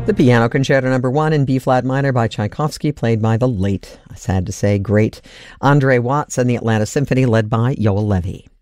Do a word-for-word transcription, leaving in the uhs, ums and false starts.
The Piano Concerto Number One in B-flat minor by Tchaikovsky, played by the late, sad to say, great Andre Watts, and the Atlanta Symphony, led by Yoel Levy.